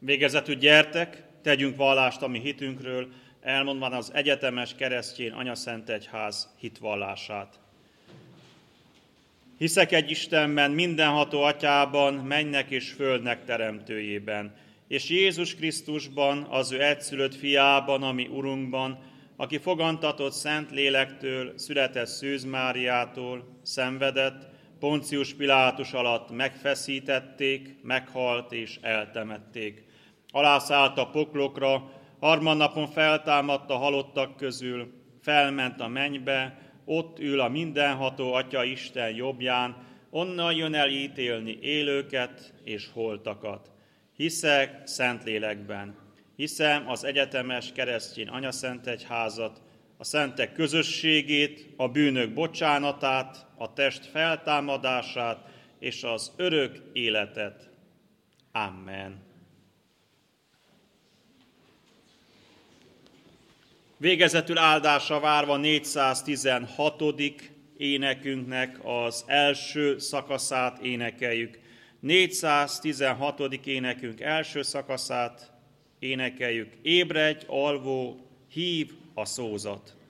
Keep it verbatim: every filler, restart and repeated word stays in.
Végezetül gyertek, tegyünk vallást a mi hitünkről, elmondván az egyetemes keresztény anyaszentegyház hitvallását. Hiszek egy Istenben, mindenható Atyában, mennek és földnek teremtőjében, és Jézus Krisztusban, az ő egyszülött fiában, a mi Urunkban, aki fogantatott Szent Lélektől, született Szűz Máriától, szenvedett, Poncius Pilátus alatt megfeszítették, meghalt és eltemették. Alászállt a poklokra, harmadnapon feltámadt a halottak közül, felment a mennybe, ott ül a mindenható Atya Isten jobbján, onnan jön el ítélni élőket és holtakat. Hiszek Szentlélekben, hiszem az egyetemes keresztény anyaszentegyházat, a szentek közösségét, a bűnök bocsánatát, a test feltámadását és az örök életet. Amen. Végezetül áldásra várva négyszáztizenhatodik énekünknek az első szakaszát énekeljük. négyszáztizenhatodik énekünk első szakaszát énekeljük. Ébredj, alvó, hív a szózat.